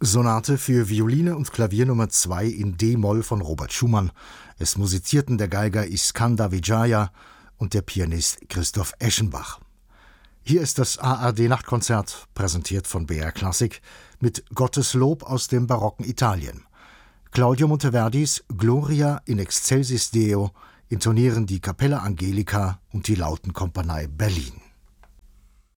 Sonate für Violine und Klavier Nummer 2 in D-Moll von Robert Schumann. Es musizierten der Geiger Iskandar Vijaya und der Pianist Christoph Eschenbach. Hier ist das ARD-Nachtkonzert, präsentiert von BR Klassik, mit Gotteslob aus dem barocken Italien. Claudio Monteverdis Gloria in excelsis Deo intonieren die Capella Angelica und die Lautenkompanie Berlin.